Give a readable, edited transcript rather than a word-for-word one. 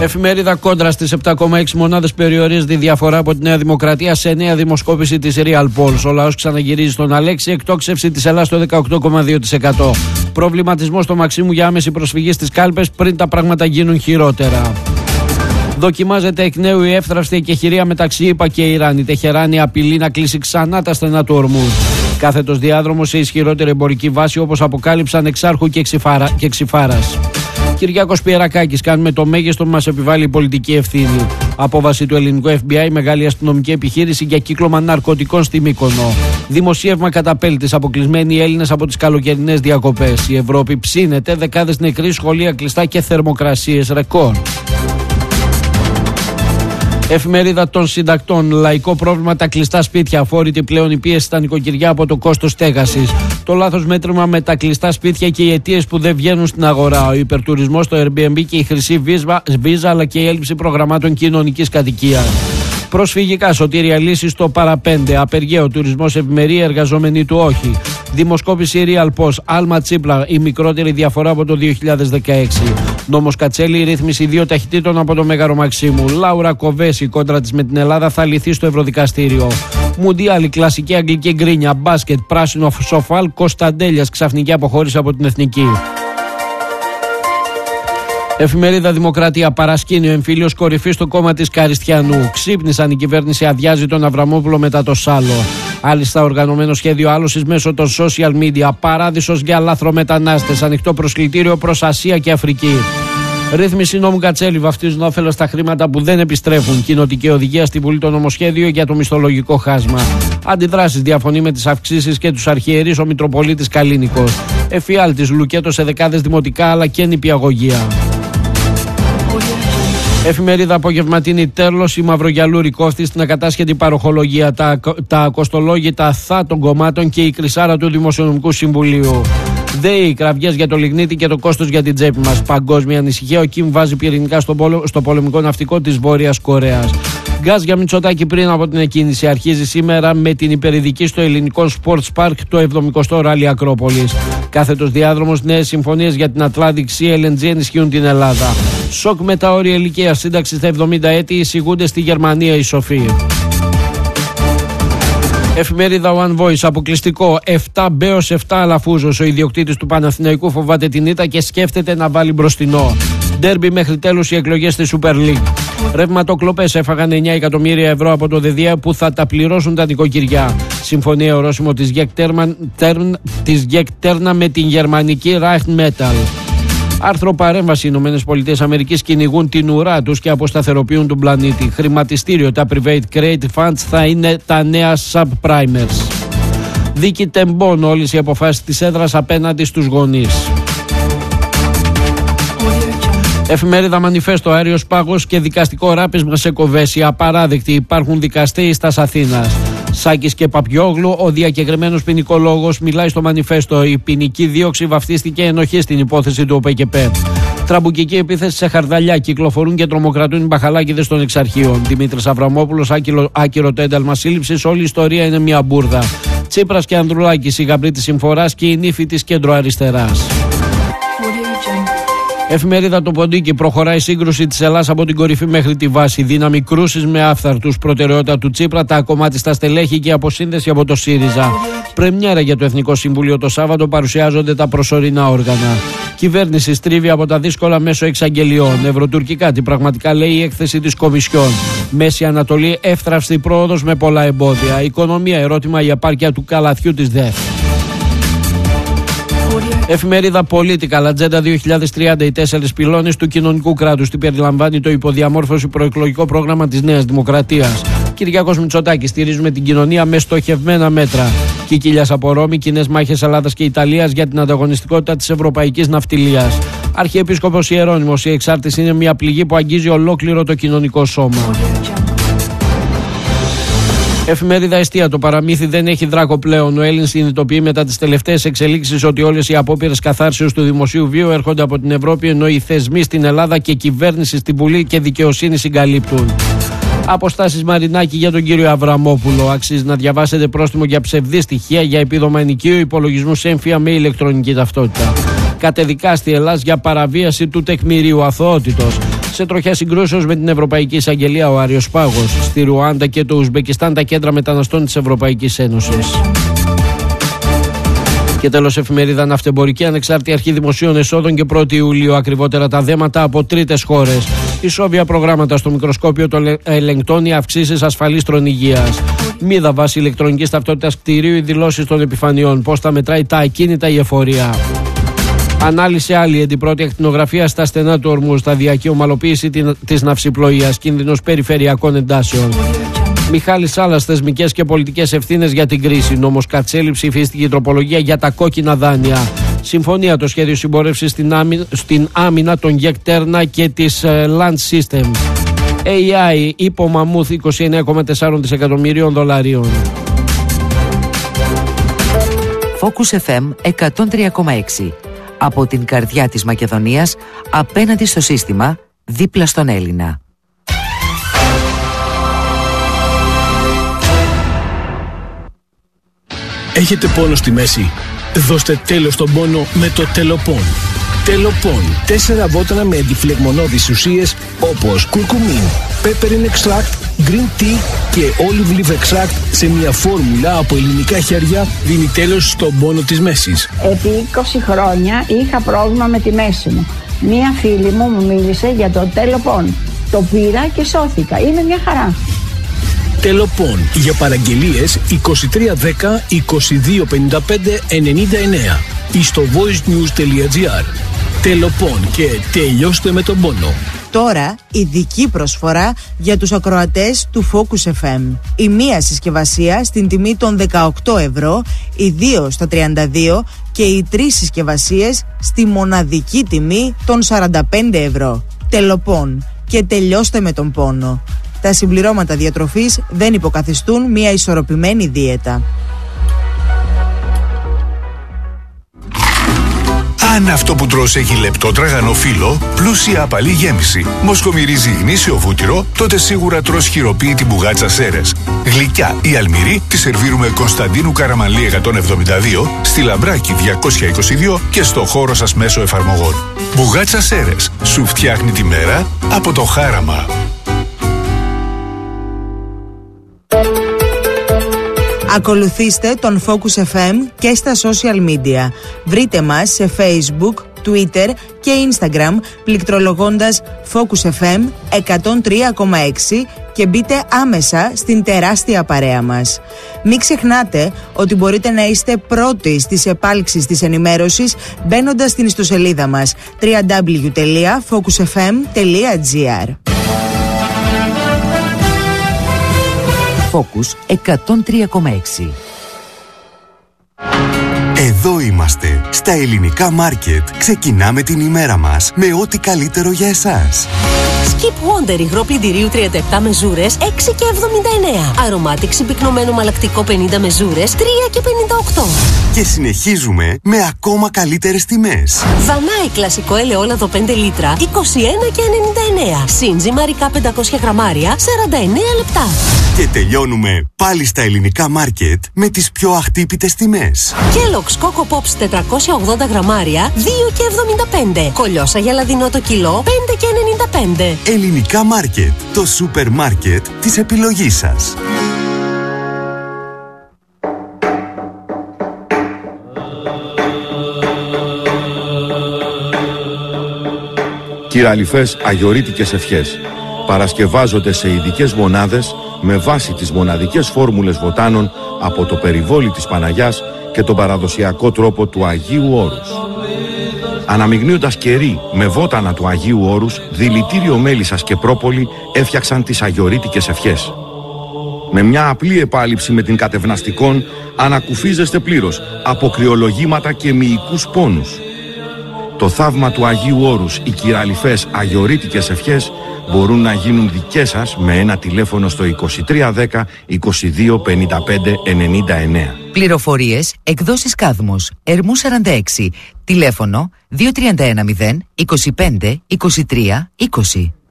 Εφημερίδα Κόντρα στις 7,6 μονάδες περιορίζεται η διαφορά από τη Νέα Δημοκρατία σε νέα δημοσκόπηση της Real Polls. Ο λαός ξαναγυρίζει στον Αλέξη, εκτόξευση της Ελλάδας στο 18,2%. Προβληματισμός στο Μαξίμου για άμεση προσφυγή στις κάλπες πριν τα πράγματα γίνουν χειρότερα. Δοκιμάζεται εκ νέου η εύθραυστη εκεχηρία μεταξύ ΗΠΑ και Ιράν. Η Τεχεράνη απειλεί να κλείσει ξανά τα στενά του Ορμούζ. Κάθετος διάδρομος σε ισχυρότερη εμπορική βάση, όπως αποκάλυψαν Εξάρχου και Ξυφάρας. Κυριάκος Πιερακάκης: κάνουμε το μέγιστο που μας επιβάλλει η πολιτική ευθύνη. Απόβαση του ελληνικού FBI, μεγάλη αστυνομική επιχείρηση για κύκλωμα ναρκωτικών στη Μύκονο. Δημοσίευμα καταπέλτης, αποκλεισμένοι Έλληνες από τις καλοκαιρινές διακοπές. Η Ευρώπη ψήνεται, δεκάδες νεκροί, σχολεία κλειστά και θερμοκρασίες ρεκόρ. Εφημερίδα των Συντακτών. Λαϊκό πρόβλημα τα κλειστά σπίτια. Αφόρητη πλέον η πίεση στα νοικοκυριά από το κόστος στέγασης. Το λάθος μέτρημα με τα κλειστά σπίτια και οι αιτίες που δεν βγαίνουν στην αγορά. Ο υπερτουρισμός στο Airbnb και η χρυσή βίζα, αλλά και η έλλειψη προγραμμάτων κοινωνικής κατοικίας. Προσφυγικά σωτήρια λύση στο παραπέντε. Απεργαίο τουρισμός, ευημερία, εργαζόμενοι του όχι. Δημοσκόπηση Real Polls. Άλμα Τσίπρα, η μικρότερη διαφορά από το 2016. Νόμος Κατσέλη, ρύθμιση 2 ταχυτήτων από το Μέγαρο Μαξίμου. Λάουρα Κοβέση, η κόντρα της με την Ελλάδα θα λυθεί στο Ευρωδικαστήριο. Μουντιάλ, κλασική αγγλική γκρίνια. Μπάσκετ, πράσινο σοφάλ. Κωνσταντέλιας, ξαφνική αποχώρηση από την Εθνική. Εφημερίδα Δημοκρατία. Παρασκήνιο, εμφύλιος κορυφή στο κόμμα της Καριστιανού. Ξύπνησαν, η κυβέρνηση αδειάζει τον Αβραμόπουλο μετά το Σάλο. Άλιστα, οργανωμένο σχέδιο άλωσης μέσω των social media. Παράδεισος για λάθρομετανάστες. Ανοιχτό προσκλητήριο προς Ασία και Αφρική. Ρύθμιση νόμου Κατσέλη, βαφτίζουν όφελος στα χρήματα που δεν επιστρέφουν. Κοινοτική οδηγία στη Βουλή το νομοσχέδιο για το μισθολογικό χάσμα. Αντιδράσεις, διαφωνεί με τις αυξήσεις και τους αρχιερείς ο Μητροπολίτης Καλίνικος. Εφιάλτης, λουκέτο σε δεκάδες δημοτικά αλλά και νηπιαγωγεία. Εφημερίδα Απογευματινή. Τέρλος, η Μαυρογιαλούρη κόφτη στην ακατάσχετη παροχολογία. Τα κοστολόγητα θα των κομμάτων και η κρυσάρα του Δημοσιονομικού Συμβουλίου. ΔΕΗ, κραυγές για το λιγνίτη και το κόστος για την τσέπη μας. Παγκόσμια ανησυχία. Ο Κιμ βάζει πυρηνικά στο πολεμικό ναυτικό της Βόρειας Κορέας. Γκάζ για Μητσοτάκη πριν από την εκκίνηση. Αρχίζει σήμερα με την υπερηδική στο ελληνικό Sports Park το 70ο Ράλι Ακρόπολης. Κάθετος διάδρομος, νέες συμφωνίες για την Atlantic Sea LNG ενισχύουν την Ελλάδα. Σοκ με τα όρια ηλικίας, σύνταξη στα 70 έτη, εισηγούνται στη Γερμανία οι σοφοί. Εφημερίδα One Voice, αποκλειστικό 7 μπέος 7 αλαφούζος. Ο ιδιοκτήτης του Παναθηναϊκού φοβάται την ήττα και σκέφτεται να βάλει μπροστινό. Ντέρμπι μέχρι τέλους οι εκλογές στη Super League. Ρευματοκλοπές έφαγαν 9 εκατομμύρια ευρώ από το ΔΕΔΙΑ που θα τα πληρώσουν τα νοικοκυριά. Συμφωνία ορόσημο της ΓΕΚ-Τέρνα με την γερμανική Rheinmetall. Άρθρο παρέμβαση. Οι ΗΠΑ κυνηγούν την ουρά τους και αποσταθεροποιούν τον πλανήτη. Χρηματιστήριο. Τα private credit funds θα είναι τα νέα subprimers. Δίκη τεμπών. Όλες οι αποφάσεις της έδρας απέναντι στους γονείς. Εφημερίδα Μανιφέστο. Άριος πάγος και δικαστικό ράπισμα σε Κοβέση. Απαράδεκτοι. Υπάρχουν δικαστές στα Αθήνας. Σάκης και Παπιόγλου, ο διακεκριμένος ποινικολόγος, μιλάει στο Μανιφέστο. Η ποινική δίωξη βαφτίστηκε ενοχή στην υπόθεση του ΟΠΕΚΕΠΕ. Τραμπουκική επίθεση σε Χαρδαλιά. Κυκλοφορούν και τρομοκρατούν οι μπαχαλάκηδες των εξαρχείων. Δημήτρης Αβραμόπουλος, άκυρο το ένταλμα σύλληψης. Όλη η ιστορία είναι μια μπουρδα. Τσίπρας και Ανδρουλάκης, η γαμπρή της συμφοράς και η νύφη της κέντρο-αριστεράς. Εφημερίδα Το Ποντίκι. Προχωράει η σύγκρουση της Ελλάδας από την κορυφή μέχρι τη βάση. Δύναμη κρούσης με άφθαρτους. Προτεραιότητα του Τσίπρα, τα κομμάτιστα στελέχη και αποσύνδεση από το ΣΥΡΙΖΑ. Πρεμιέρα για το Εθνικό Συμβούλιο το Σάββατο, παρουσιάζονται τα προσωρινά όργανα. Κυβέρνηση στρίβει από τα δύσκολα μέσω εξαγγελιών. Ευρωτουρκικά, τι πραγματικά λέει η έκθεση της Κομισιόν. Μέση Ανατολή, εύθραυστη πρόοδος με πολλά εμπόδια. Οικονομία, ερώτημα η επάρκεια του καλαθιού της ΔΕΘ. Εφημερίδα Political, Ατζέντα 2030, οι 4 πυλώνες του κοινωνικού κράτους. Τι περιλαμβάνει το υποδιαμόρφωση προεκλογικό πρόγραμμα της Νέας Δημοκρατίας. Κυριάκος Μητσοτάκης, στηρίζουμε την κοινωνία με στοχευμένα μέτρα. Κικίλιας από Ρώμη, κοινές μάχες Ελλάδας και Ιταλίας για την ανταγωνιστικότητα της ευρωπαϊκής ναυτιλίας. Αρχιεπίσκοπος Ιερώνυμος, η εξάρτηση είναι μια πληγή που αγγίζει ολόκληρο το κοινωνικό σώμα. Εφημερίδα Εστία, το παραμύθι δεν έχει δράκο πλέον. Ο Έλληνας συνειδητοποιεί μετά τις τελευταίες εξελίξεις ότι όλες οι απόπειρες καθάρσεως του δημοσίου βίου έρχονται από την Ευρώπη, ενώ οι θεσμοί στην Ελλάδα και κυβέρνηση στην Βουλή και δικαιοσύνη συγκαλύπτουν. Αποστάσεις Μαρινάκη για τον κύριο Αβραμόπουλο. Αξίζει να διαβάσετε πρόστιμο για ψευδή στοιχεία για επίδομα ενοικίου, υπολογισμούς έμφυα με ηλεκτρονική ταυτότητα. Κατεδικάστη Ελλάς για παραβίαση του τεκμηρίου, αθωότητος. Σε τροχιά συγκρούσεως με την Ευρωπαϊκή Εισαγγελία, ο Άριος Πάγος. Στη Ρουάντα και το Ουσμπεκιστάν τα κέντρα μεταναστών της Ευρωπαϊκής Ένωσης. Και τέλος, εφημερίδα Ναυτεμπορική, ανεξάρτητη αρχή δημοσίων εσόδων και 1η Ιουλίου. Ακριβότερα τα δέματα από τρίτες χώρες. Ισόβια προγράμματα στο μικροσκόπιο των ελεγκτών, οι αυξήσεις ασφαλίστρων υγείας. Μίδα βάση ηλεκτρονικής ταυτότητας κτηρίου, οι δηλώσεις των επιφανειών. Πώς τα μετράει τα ακίνητα η εφορία. Ανάλυση άλλη, την πρώτη ακτινογραφία στα στενά του ορμού, σταδιακή ομαλοποίηση της ναυσιπλοείας, κίνδυνος περιφερειακών εντάσεων. Μιχάλης Σάλλας, θεσμικές και πολιτικές ευθύνες για την κρίση. Νόμος Κατσέλη, ψηφίστηκε η τροπολογία για τα κόκκινα δάνεια. Συμφωνία το σχέδιο συμπόρευσης στην άμυνα των Γεκτέρνα και της Land System. AI, ύπο Μαμούθ, 29,4 δισεκατομμυρίων δολαρίων. Focus FM 103,6. Από την καρδιά της Μακεδονίας, απέναντι στο σύστημα, δίπλα στον Έλληνα. Έχετε πόνο στη μέση? Δώστε τέλος στον πόνο με το Τελοπών. Τελοπών. 4 βότανα με αντιφλεγμονώδεις ουσίες όπως κουρκουμίν, peppermint extract, green tea και olive leaf extract σε μια φόρμουλα από ελληνικά χέρια δίνει τέλος στον πόνο της μέσης. Επί 20 χρόνια είχα πρόβλημα με τη μέση μου. Μία φίλη μου μίλησε για το Τελοπών. Το πήρα και σώθηκα. Είναι μια χαρά. Τελοπών. Για παραγγελίες 2310 2255 99 ή στο voicenews.gr. Τελοπών και τελειώστε με τον πόνο. Τώρα ειδική προσφορά για τους ακροατές του Focus FM. Η μία συσκευασία στην τιμή των 18 ευρώ, οι 2 στα 32 και οι 3 συσκευασίες στη μοναδική τιμή των 45 ευρώ. Τελοπών και τελειώστε με τον πόνο. Τα συμπληρώματα διατροφής δεν υποκαθιστούν μια ισορροπημένη δίαιτα. Αν αυτό που τρως έχει λεπτό τραγανό φύλλο, πλούσια απαλή γέμιση, μοσχομυρίζει γνήσιο βούτυρο, τότε σίγουρα τρως χειροποίητη μπουγάτσα Σέρες. Γλυκιά ή αλμυρή τη σερβίρουμε Κωνσταντίνου Καραμανλή 172, στη Λαμπράκη 222 και στο χώρο σας μέσω εφαρμογών. Μπουγάτσα Σέρες σου φτιάχνει τη μέρα από το χάραμα. Ακολουθήστε τον Focus FM και στα social media. Βρείτε μας σε Facebook, Twitter και Instagram πληκτρολογώντας Focus FM 103,6 και μπείτε άμεσα στην τεράστια παρέα μας. Μην ξεχνάτε ότι μπορείτε να είστε πρώτοι στις επάλξεις της ενημέρωσης μπαίνοντας στην ιστοσελίδα μας www.focusfm.gr. Focus 103,6. Εδώ είμαστε, στα ελληνικά μάρκετ. Ξεκινάμε την ημέρα μας με ό,τι καλύτερο για εσάς. Skip Wonder υγρό πλυντηρίου 37 μεζούρες 6,79. Aromatic συμπυκνωμένο μαλακτικό 50 μεζούρες 3,58. Και συνεχίζουμε με ακόμα καλύτερες τιμές. Δανάη κλασικό ελαιόλαδο 5 λίτρα 21,99. Σύνζι μαρικά 500 γραμμάρια 49 λεπτά. Και τελειώνουμε πάλι στα ελληνικά μάρκετ με τις πιο αχτύπητες τιμές. Kellogg's Coco Pops 480 γραμμάρια 2,75. Κολιόσα για λαδινό το κιλό 5,95. Ελληνικά μάρκετ, το σούπερ μάρκετ της επιλογής σας. Κυραλιφές αγιορείτικες ευχές παρασκευάζονται σε ειδικές μονάδες με βάση τις μοναδικές φόρμουλες βοτάνων από το περιβόλι της Παναγιάς και τον παραδοσιακό τρόπο του Αγίου Όρους. Αναμειγνύοντας κερί με βότανα του Αγίου Όρους, δηλητήριο μέλισσας και πρόπολη έφτιαξαν τις αγιορείτικες ευχές. Με μια απλή επάλυψη με την κατευναστικών ανακουφίζεστε πλήρως από κρυολογήματα και μυϊκούς πόνους. Το θαύμα του Αγίου Όρους, οι κυραλιφές αγιορείτικες ευχές μπορούν να γίνουν δικές σας με ένα τηλέφωνο στο 2310 22 55 99. Πληροφορίες, εκδόσεις Κάδμος, Ερμού 46, τηλέφωνο 2310 25 23 20.